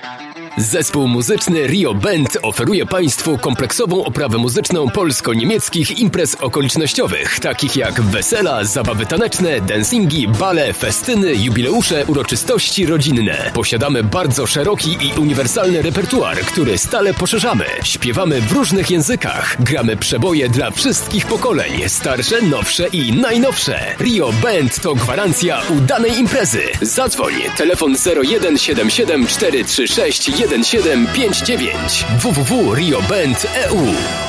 Zespół muzyczny Rio Band oferuje Państwu kompleksową oprawę muzyczną polsko-niemieckich imprez okolicznościowych, takich jak wesela, zabawy taneczne, dancingi, bale, festyny, jubileusze, uroczystości rodzinne. Posiadamy bardzo szeroki i uniwersalny repertuar, który stale poszerzamy. Śpiewamy w różnych językach. Gramy przeboje dla wszystkich pokoleń, starsze, nowsze i najnowsze. Rio Band to gwarancja udanej imprezy. Zadzwoń, telefon 0177 436 1759 www.rioband.eu